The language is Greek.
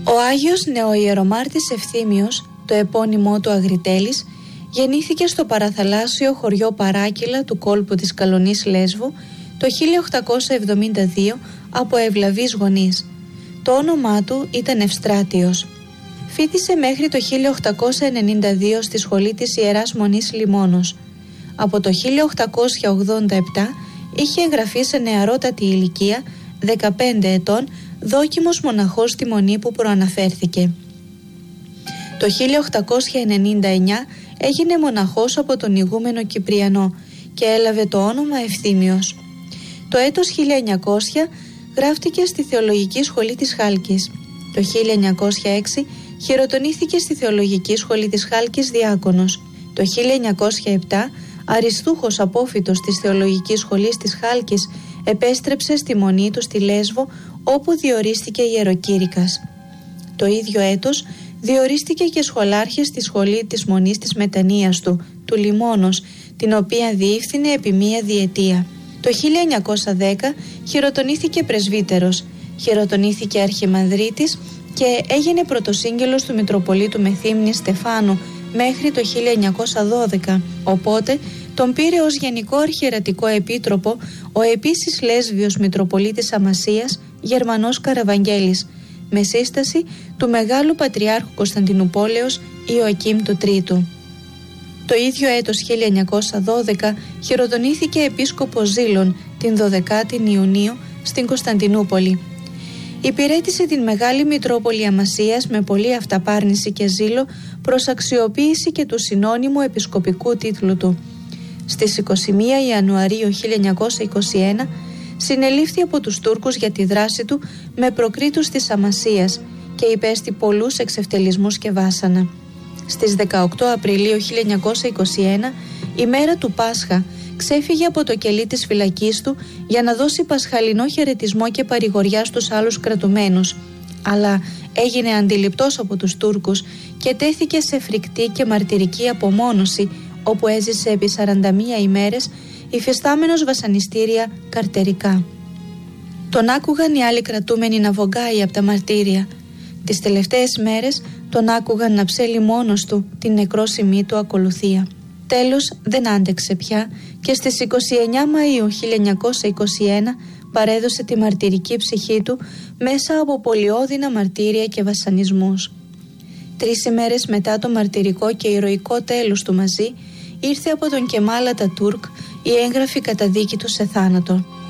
Ο Άγιος Νεοϊερομάρτης Ευθύμιος, το επώνυμό του Αγριτέλης, γεννήθηκε στο παραθαλάσσιο χωριό Παράκυλα του κόλπου της Καλονής Λέσβου το 1872 από ευλαβείς γονείς. Το όνομά του ήταν Ευστράτιος. Φοιτήσε μέχρι το 1892 στη σχολή της Ιεράς Μονής Λιμώνος. Από το 1887 είχε εγγραφεί σε νεαρότατη ηλικία, 15 ετών, δόκιμος μοναχός στη μονή που προαναφέρθηκε. Το 1899 έγινε μοναχός από τον ηγούμενο Κυπριανό και έλαβε το όνομα Ευθύμιος. Το έτος 1900 γράφτηκε στη Θεολογική Σχολή της Χάλκης. Το 1906 χειροτονήθηκε στη Θεολογική Σχολή της Χάλκης διάκονος. Το 1907 αριστούχος απόφοιτος της Θεολογικής Σχολής της Χάλκης επέστρεψε στη μονή του στη Λέσβο, όπου διορίστηκε ιεροκήρυκας. Το ίδιο έτος διορίστηκε και σχολάρχης στη σχολή της μονής της μετανοίας του Λιμώνος, την οποία διεύθυνε επί μία διετία. Το 1910 χειροτονήθηκε πρεσβύτερος, χειροτονήθηκε αρχιμανδρίτης και έγινε πρωτοσύγγελος του Μητροπολίτου Μεθύμνη Στεφάνου μέχρι το 1912, οπότε τον πήρε ως Γενικό Αρχιερατικό Επίτροπο ο επίσης Λέσβιος Μητροπολίτης Αμασίας Γερμανός Καραβαγγέλης, με σύσταση του Μεγάλου Πατριάρχου Κωνσταντινουπόλεως Ιωακήμ του Τρίτου. Το ίδιο έτος 1912 χειροτονήθηκε επίσκοπος Ζήλων την 12η Ιουνίου στην Κωνσταντινούπολη. Υπηρέτησε την Μεγάλη Μητρόπολη Αμασίας με πολλή αυταπάρνηση και ζήλο προς αξιοποίηση και του συνώνυμου επισκοπικού τίτλου του. Στις 21 Ιανουαρίου 1921 συνελήφθη από τους Τούρκους για τη δράση του με προκρίτους της Αμασίας και υπέστη πολλούς εξευτελισμούς και βάσανα. Στις 18 Απριλίου 1921, ημέρα του Πάσχα, ξέφυγε από το κελί της φυλακής του για να δώσει πασχαλινό χαιρετισμό και παρηγοριά στους άλλους κρατουμένους, αλλά έγινε αντιληπτός από τους Τούρκους και τέθηκε σε φρικτή και μαρτυρική απομόνωση, όπου έζησε επί 41 ημέρες υφιστάμενος βασανιστήρια καρτερικά. Τον άκουγαν οι άλλοι κρατούμενοι να βογκάει από τα μαρτύρια. Τις τελευταίες μέρες τον άκουγαν να ψέλει μόνος του την νεκρόσιμή του ακολουθία. Τέλος δεν άντεξε πια και στις 29 Μαΐου 1921 παρέδωσε τη μαρτυρική ψυχή του μέσα από πολυώδυνα μαρτύρια και βασανισμούς. 3 ημέρες μετά το μαρτυρικό και ηρωικό τέλος του μαζί, ήρθε από τον Κεμάλ Ατατούρκ η έγγραφη καταδίκη του σε θάνατο.